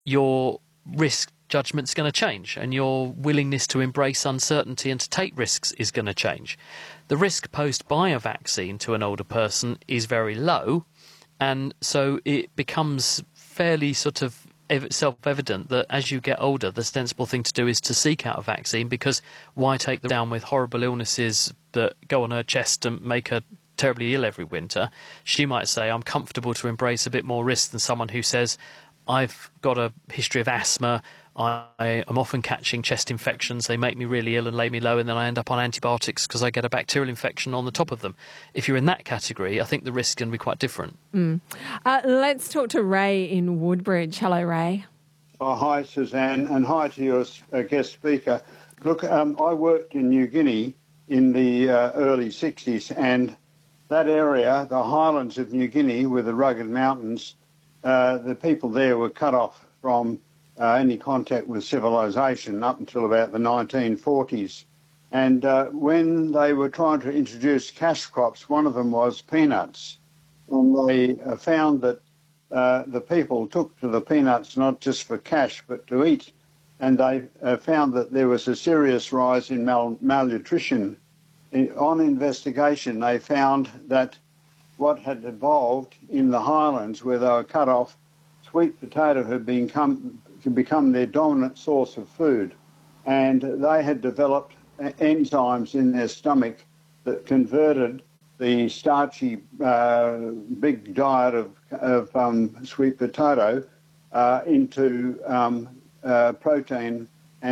your risk judgment's going to change, and your willingness to embrace uncertainty and to take risks is going to change. The risk posed by a vaccine to an older person is very low, and so it becomes fairly sort of self-evident that as you get older, the sensible thing to do is to seek out a vaccine, because why take them down with horrible illnesses that go on her chest and make her terribly ill every winter? She might say, I'm comfortable to embrace a bit more risk than someone who says, I've got a history of asthma, I am often catching chest infections, they make me really ill and lay me low, and then I end up on antibiotics because I get a bacterial infection on the top of them. If you're in that category, I think the risk can be quite different. Let's talk to Ray in Woodbridge. Hello, Ray. Oh, hi, Suzanne, and hi to your guest speaker. Look, I worked in New Guinea in the early 60s, and that area, the highlands of New Guinea with the rugged mountains, the people there were cut off from any contact with civilization up until about the 1940s. And when they were trying to introduce cash crops, one of them was peanuts. And they found that the people took to the peanuts not just for cash, but to eat. And they found that there was a serious rise in malnutrition. On investigation, they found that what had evolved in the highlands where they were cut off, sweet potato had become their dominant source of food. And they had developed enzymes in their stomach that converted the starchy big diet of sweet potato into protein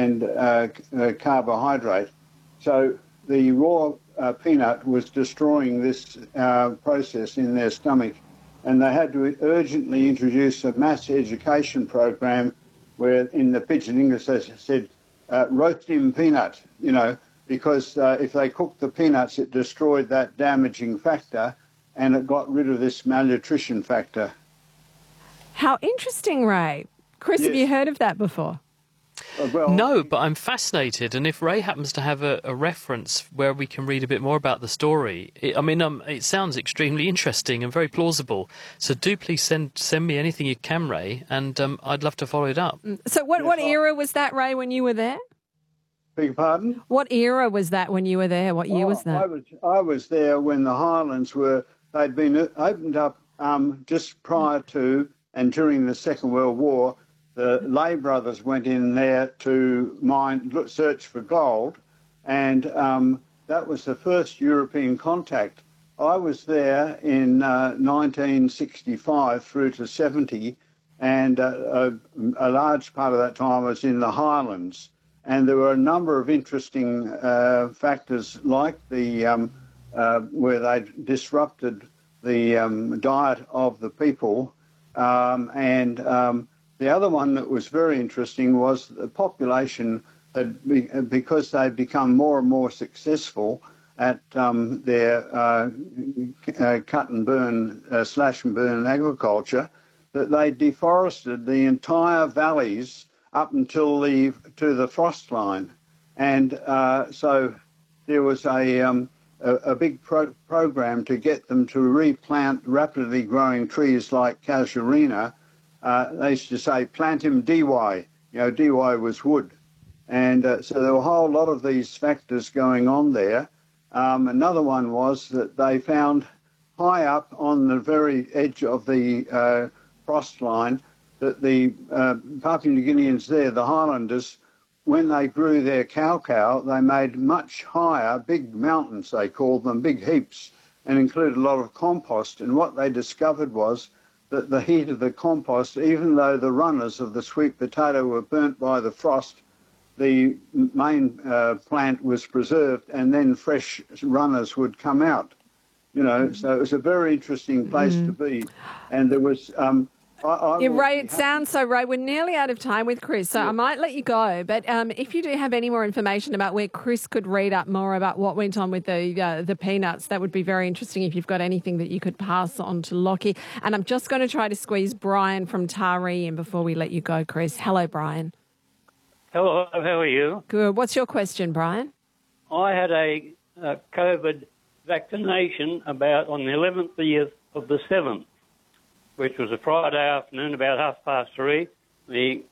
and carbohydrate. So the raw peanut was destroying this process in their stomach, and they had to urgently introduce a mass education program where in the Pidgin English they said, roast him peanut, because if they cooked the peanuts, it destroyed that damaging factor and it got rid of this malnutrition factor. How interesting, Ray. Chris, Have you heard of that before? Well, No, but I'm fascinated, and if Ray happens to have a reference where we can read a bit more about the story, it sounds extremely interesting and very plausible. So do please send me anything you can, Ray, and I'd love to follow it up. So what era was that, Ray, when you were there? Beg your pardon? What era was that when you were there? What year was that? I was there when the highlands they'd been opened up just prior to and during the Second World War. The Lay brothers went in there to search for gold, and that was the first European contact. I was there in 1965 through to 70, and a large part of that time I was in the highlands. And there were a number of interesting factors, like the where they disrupted the diet of the people, the other one that was very interesting was the population had, because they'd become more and more successful at their cut and burn, slash and burn agriculture, that they deforested the entire valleys up until to the frost line. And so there was a big program to get them to replant rapidly growing trees like casuarina. They used to say, plant him DY. DY was wood. And so there were a whole lot of these factors going on there. Another one was that they found high up on the very edge of the frost line that the Papua New Guineans there, the Highlanders, when they grew their cow, they made much higher, big mountains, they called them, big heaps, and included a lot of compost. And what they discovered was that the heat of the compost, even though the runners of the sweet potato were burnt by the frost, the main plant was preserved, and then fresh runners would come out. So it was a very interesting place to be. And there was... Ray, it sounds so, Ray. We're nearly out of time with Chris, so I might let you go. But if you do have any more information about where Chris could read up more about what went on with the peanuts, that would be very interesting if you've got anything that you could pass on to Lockie. And I'm just going to try to squeeze Brian from Taree in before we let you go, Chris. Hello, Brian. Hello, how are you? Good. What's your question, Brian? I had a COVID vaccination on the 11th of the 7th, which was a Friday afternoon, about 3:30, the